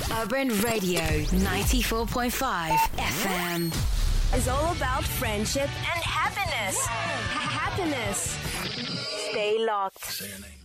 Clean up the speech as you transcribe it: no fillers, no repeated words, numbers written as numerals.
Urban Radio 94.5 FM is all about friendship and happiness. Happiness. Stay locked. Say your name.